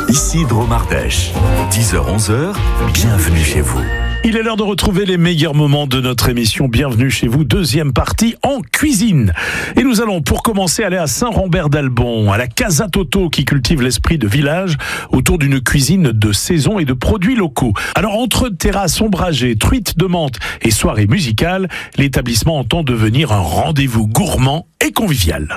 Ici Dromardèche, 10h-11h, bienvenue chez vous. Il est l'heure de retrouver les meilleurs moments de notre émission. Bienvenue chez vous, deuxième partie en cuisine. Et nous allons pour commencer aller à Saint-Rambert-d'Albon, à la Casa Toto qui cultive l'esprit de village autour d'une cuisine de saison et de produits locaux. Alors entre terrasses ombragées, truites de menthe et soirées musicales, l'établissement entend devenir un rendez-vous gourmand et convivial.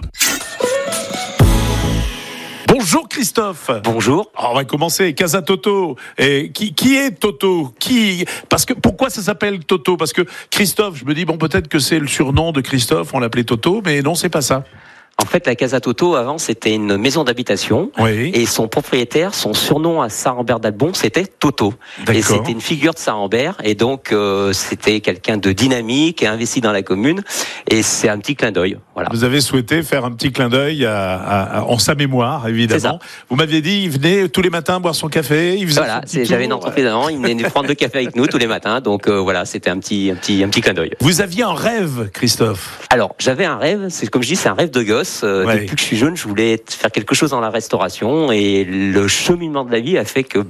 Bonjour Christophe. Bonjour. Alors on va commencer, Casa Toto. Et qui est Toto ? Parce que pourquoi ça s'appelle Toto ? Parce que Christophe, je me dis peut-être que c'est le surnom de Christophe, on l'appelait Toto, mais non, c'est pas ça. En fait, la Casa Toto, avant, c'était une maison d'habitation. Oui. Et son propriétaire, son surnom à Saint-Rambert-d'Albon, c'était Toto. D'accord. Et c'était une figure de Saint-Rambert. Et donc, c'était quelqu'un de dynamique et investi dans la commune. Et c'est un petit clin d'œil. Voilà. Vous avez souhaité faire un petit clin d'œil en sa mémoire, évidemment. Vous m'aviez dit, il venait tous les matins boire son café. Il faisait voilà, j'avais une entreprise avant. Il venait prendre le café avec nous tous les matins. Donc, voilà, c'était un petit clin d'œil. Vous aviez un rêve, Christophe ? Alors, j'avais un rêve. C'est comme je dis, c'est un rêve de gosse. Ouais. Depuis que je suis jeune, je voulais faire quelque chose dans la restauration et le cheminement de la vie a fait que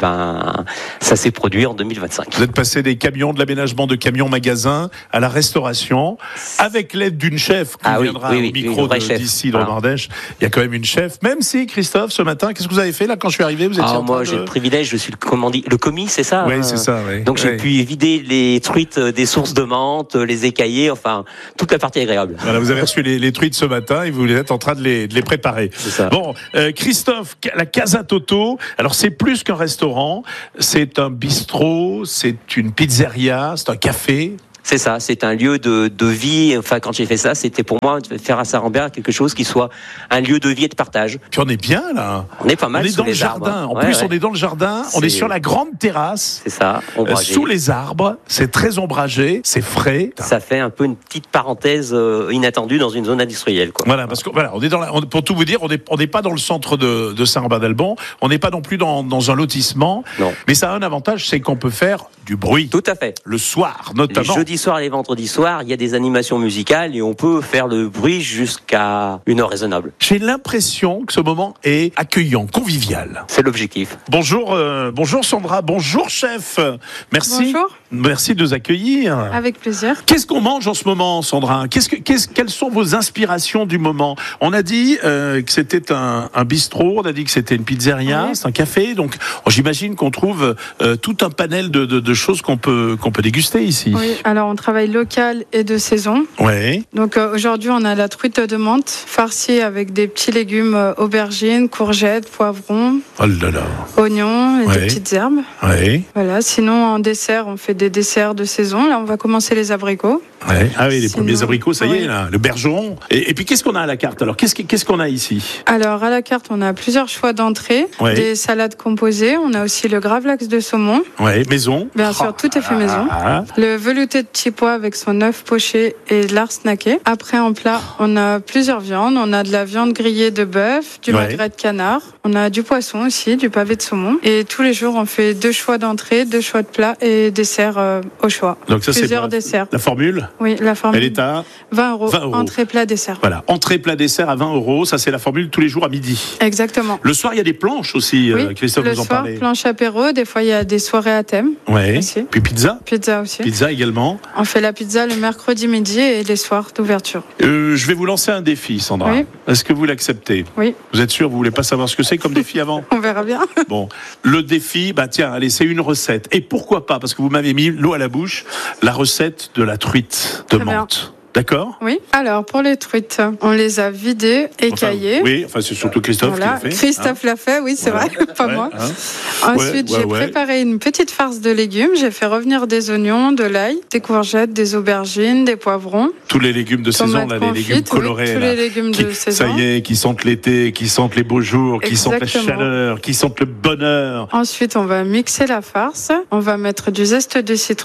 ça s'est produit en 2025. Vous êtes passé des camions, de l'aménagement de camions-magasins à la restauration, avec l'aide d'une chef qui viendra au micro d'ici dans Ardèche. Il y a quand même une chef, même si, Christophe, ce matin, qu'est-ce que vous avez fait là quand je suis arrivé ? Vous étiez moi, j'ai le privilège, je suis le commis, c'est ça ? Oui, c'est ça. Oui. Donc j'ai pu vider les truites des sources de menthe, les écailler, enfin, toute la partie agréable. Voilà, vous avez reçu les truites ce matin et vous êtes en train de les préparer. C'est ça. Bon, Christophe, la Casa Toto, alors c'est plus qu'un restaurant, c'est un bistrot, c'est une pizzeria, c'est un café. C'est ça, c'est un lieu de vie. Enfin, quand j'ai fait ça, c'était pour moi de faire à Saint-Rambert quelque chose qui soit un lieu de vie et de partage. Puis on est bien là. On est pas mal. On est dans le jardin. En plus, on est dans le jardin. On est sur la grande terrasse. C'est ça. Sous les arbres. C'est très ombragé. C'est frais. Ça fait un peu une petite parenthèse inattendue dans une zone industrielle, quoi. Voilà, parce que on est pour tout vous dire, on n'est pas dans le centre de Saint-Rambert-d'Albon. On n'est pas non plus dans un lotissement. Non. Mais ça a un avantage, c'est qu'on peut faire du bruit. Tout à fait. Le soir, notamment. Les jeudis soirs et les vendredis soirs, il y a des animations musicales et on peut faire le bruit jusqu'à une heure raisonnable. J'ai l'impression que ce moment est accueillant, convivial. C'est l'objectif. Bonjour Sandra, bonjour chef. Merci. Bonjour. Merci de nous accueillir. Avec plaisir. Qu'est-ce qu'on mange en ce moment, Sandra ? Quelles sont vos inspirations du moment ? On a dit que c'était un bistrot, on a dit que c'était une pizzeria, Oui. c'est un café, donc j'imagine qu'on trouve tout un panel de choses qu'on peut déguster ici. Oui, alors on travaille local et de saison. Ouais. Donc aujourd'hui, on a la truite de menthe farcie avec des petits légumes, aubergines, courgettes, poivrons, Oh là là. oignons et Ouais. des petites herbes. Ouais. Voilà, sinon en dessert, on fait des desserts de saison. Là, on va commencer les abricots. Ouais. Ah oui, les Sinon, premiers abricots, ça y est, oui. là, le bergeron. Et puis qu'est-ce qu'on a à la carte alors ? Qu'est-ce qu'on a ici ? Alors à la carte, on a plusieurs choix d'entrée, Ouais. des salades composées. On a aussi le gravlax de saumon. Ouais, maison. Bien sûr, tout est fait maison. Ah. Le velouté de petits pois avec son œuf poché et de lard snacké. Après, en plat, on a plusieurs viandes. On a de la viande grillée de bœuf, du Ouais. magret de canard. On a du poisson aussi, du pavé de saumon. Et tous les jours, on fait 2 choix d'entrée, 2 choix de plat et dessert au choix. Donc ça, c'est Plusieurs quoi ? desserts. La formule ? Oui, la formule. Elle est à 20 €. 20 €. Entrée, plat, dessert. Voilà, entrée, plat, dessert à 20 €. Ça, c'est la formule tous les jours à midi. Exactement. Le soir, il y a des planches aussi, Oui, Christophe le nous en soir, parlait. planche apéro. Des fois, il y a des soirées à thème. Ouais. Aussi. Puis pizza. Pizza aussi. Pizza également. On fait la pizza le mercredi midi et les soirs d'ouverture. Je vais vous lancer un défi, Sandra. Oui. Est-ce que vous l'acceptez ? Oui, Vous êtes sûr, vous voulez pas savoir ce que c'est comme défi avant ? on verra bien. Bon, le défi, tiens, allez, c'est une recette. Et pourquoi pas, parce que vous m'avez mis l'eau à la bouche, la recette de la truite de Très bien. menthe. D'accord ? Oui. Alors, pour les truites, on les a vidées, écaillées. Oui, enfin, c'est surtout Christophe Voilà. qui l'a fait. Christophe l'a fait, oui, c'est Voilà. vrai, pas Ouais, moi. hein. Ensuite, Ouais, j'ai ouais. préparé une petite farce de légumes. J'ai fait revenir des oignons, de l'ail, des courgettes, des aubergines, des poivrons. Tous les légumes de saison, là, les Tomates légumes confites, oui, colorés. tous là, les légumes de saison. Ça y est, qui sentent l'été, qui sentent les beaux jours, qui sentent la Exactement. chaleur, qui sentent le bonheur. Ensuite, on va mixer la farce. On va mettre du zeste de citron,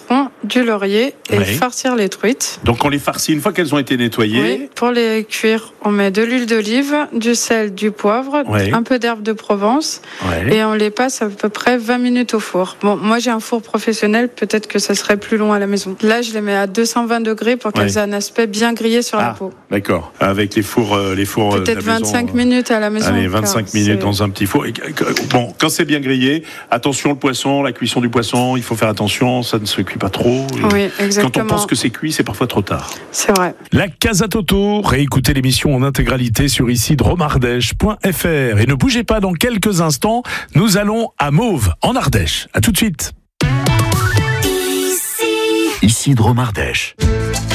du laurier et Oui. farcir les truites. Donc on les farcit une fois qu'elles ont été nettoyées. Oui. Pour les cuire, on met de l'huile d'olive, du sel, du poivre, Oui. un peu d'herbe de Provence Ouais. et on les passe à peu près 20 minutes au four. Bon, moi j'ai un four professionnel, peut-être que ça serait plus long à la maison. Là, je les mets à 220 degrés pour qu'elles Ouais. aient un aspect bien grillé sur la peau. D'accord. Avec les fours de Peut-être la maison, 25 minutes à la maison. Allez, 25 minutes dans un petit four. Bon, quand c'est bien grillé, attention le poisson, la cuisson du poisson, il faut faire attention, ça ne se cuit pas trop. Oui, exactement. Quand on pense que c'est cuit, c'est parfois trop tard. C'est vrai. La Casa Toto, réécoutez l'émission en intégralité sur ici-dromardèche.fr. Et ne bougez pas, dans quelques instants, nous allons à Mauves, en Ardèche. À tout de suite. Ici Dromardèche.